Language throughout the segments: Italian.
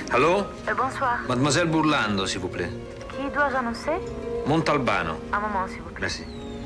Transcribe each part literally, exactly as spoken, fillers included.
Allô? Euh, bonsoir. Mademoiselle Burlando, s'il vous plaît. Qui dois-je annoncer? Montalbano. Un moment, s'il vous plaît. Merci.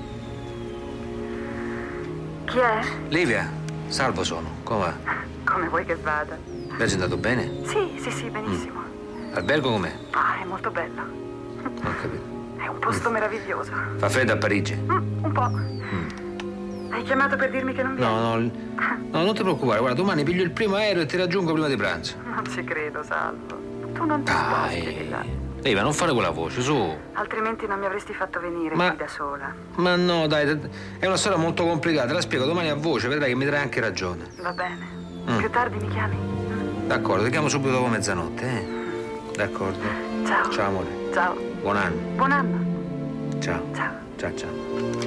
Chi è? Livia, Salvo sono. Come va? Come vuoi che vada? Viaggio è andato bene? Sì, sì, sì, benissimo. Mm. Albergo com'è? Ah, è molto bello. Ho capito. È un posto mm. meraviglioso. Fa freddo a Parigi? Mm, un po'. Mm. Hai chiamato per dirmi che non vieni? No, no, no, non ti preoccupare. Guarda, domani piglio il primo aereo e ti raggiungo prima di pranzo. Non ci credo, Salvo. Tu non ti Dai. sposti di là. Livia, non fare quella voce, su. Altrimenti non mi avresti fatto venire Ma... qui da sola. Ma no, dai, è una storia molto complicata. Te la spiego domani a voce, vedrai che mi darai anche ragione. Va bene. Mm. Più tardi mi chiami? D'accordo, ti chiamo subito dopo mezzanotte, eh? D'accordo. Ciao. Ciao, amore. Ciao. Buon anno. Buon anno. Ciao. Ciao. Ciao, ciao.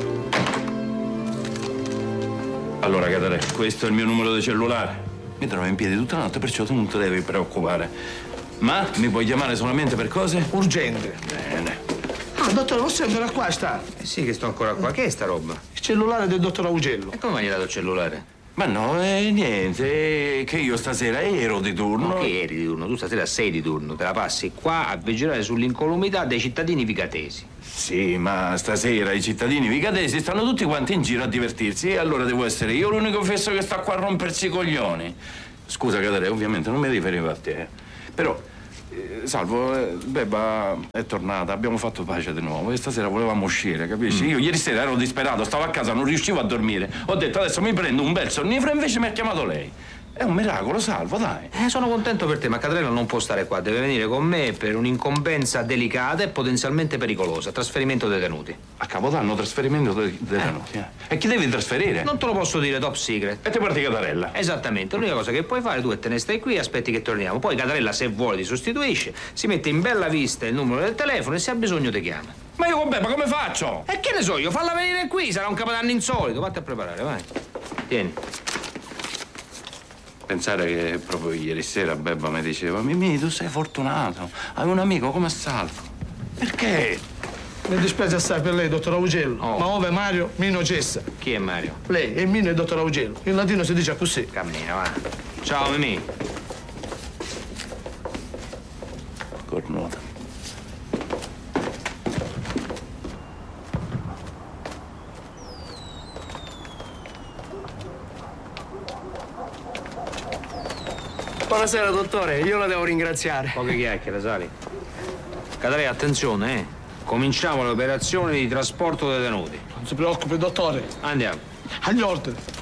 Allora, Catarè, questo è il mio numero di cellulare. Mi trovo in piedi tutta la notte, perciò tu non ti devi preoccupare. Ma mi puoi chiamare solamente per cose? Urgente. Bene. Ah, dottore, non sembra qua, sta. Eh sì che sto ancora qua. Che è sta roba? Il cellulare del dottor Augello. E come mi hai dato il cellulare? Ma no, eh, niente, che io stasera ero di turno. No, che eri di turno? Tu stasera sei di turno. Te la passi qua a vigilare sull'incolumità dei cittadini vigatesi. Sì, ma stasera i cittadini vigatesi stanno tutti quanti in giro a divertirsi e allora devo essere io l'unico fesso che sta qua a rompersi i coglioni. Scusa, Catarè, ovviamente non mi riferivo a te, eh. Però, eh, Salvo, eh, Bebba è tornata, abbiamo fatto pace di nuovo e stasera volevamo uscire, capisci? Mm. Io ieri sera ero disperato, stavo a casa, non riuscivo a dormire. Ho detto adesso mi prendo un bel sonnifero e invece mi ha chiamato lei. È un miracolo, Salvo, dai. Eh, sono contento per te, ma Catarella non può stare qua. Deve venire con me per un'incombenza delicata e potenzialmente pericolosa. Trasferimento detenuti. A Capodanno trasferimento dei detenuti, eh. E chi devi trasferire? Non te lo posso dire, top secret. E ti guardi Catarella? Esattamente, l'unica cosa che puoi fare tu è te ne stai qui e aspetti che torniamo. Poi Catarella, se vuole, ti sostituisce, si mette in bella vista il numero del telefono e se ha bisogno ti chiama. Ma io vabbè, ma come faccio? E che ne so io, falla venire qui, sarà un capodanno insolito. Vatti a preparare, vai. Tieni. Pensare che proprio ieri sera Bebba mi diceva Mimì, tu sei fortunato, hai un amico come Salvo. Perché? Mi dispiace assai per lei, dottor Augello. Oh. Ma ove Mario, Mino cessa. Chi è Mario? Lei è Mino e dottor Augello. In latino si dice così. Cammina, va. Ciao, Mimì. Cornuta. Buonasera, dottore. Io la devo ringraziare. Poche chiacchiere, Sali. Catarella, attenzione, eh. Cominciamo le operazioni di trasporto detenuti. Non si preoccupi, dottore. Andiamo. Agli ordini.